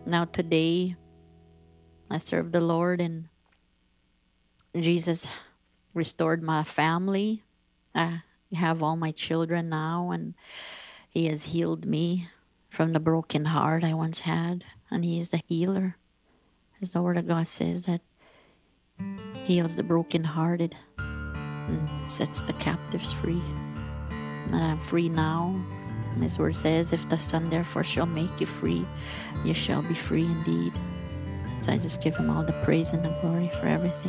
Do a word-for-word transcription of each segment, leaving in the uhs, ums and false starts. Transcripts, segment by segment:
Now today, I serve the Lord, and Jesus restored my family. I have all my children now, and He has healed me from the broken heart I once had. And He is the healer. As the Word of God says, that heals the brokenhearted and sets the captives free. And I'm free now. And His Word says, if the Son therefore shall make you free, you shall be free indeed. So I just give Him all the praise and the glory for everything.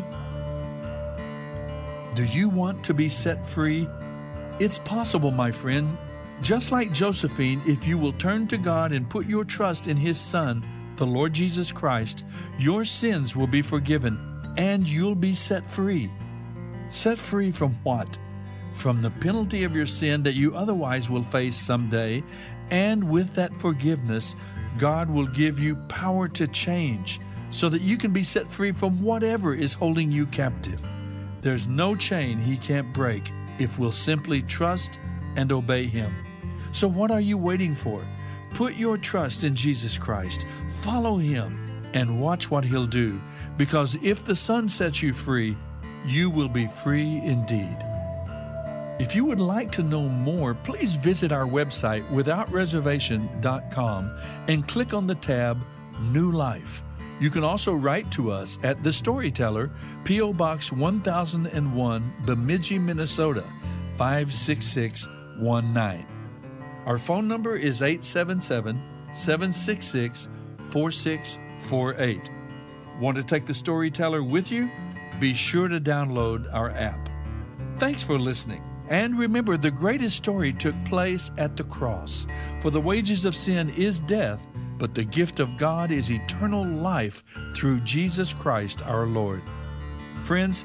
Do you want to be set free? It's possible, my friend. Just like Josephine, if you will turn to God and put your trust in His Son, the Lord Jesus Christ, your sins will be forgiven and you'll be set free. Set free from what? From the penalty of your sin that you otherwise will face someday, and with that forgiveness, God will give you power to change so that you can be set free from whatever is holding you captive. There's no chain He can't break if we'll simply trust and obey Him. So what are you waiting for? Put your trust in Jesus Christ. Follow Him and watch what He'll do. Because if the Son sets you free, you will be free indeed. If you would like to know more, please visit our website without reservation dot com and click on the tab New Life. You can also write to us at The Storyteller, P O Box one thousand one, Bemidji, Minnesota, five six six one nine. Our phone number is eight seven seven, seven six six, four six four eight. Want to take The Storyteller with you? Be sure to download our app. Thanks for listening. And remember, the greatest story took place at the cross. For the wages of sin is death, but the gift of God is eternal life through Jesus Christ our Lord. Friends,